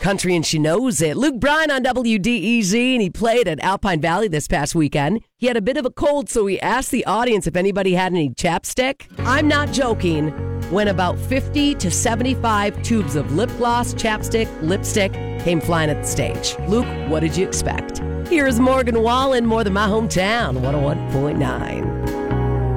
country and she knows it. Luke Bryan on WDEZ, and he played at Alpine Valley this past weekend. He had a bit of a cold, so he asked the audience if anybody had any chapstick. I'm not joking. When about 50 to 75 tubes of lip gloss, chapstick, lipstick came flying at the stage. Luke, what did you expect? Here's Morgan Wallen, More Than My Hometown, 101.9.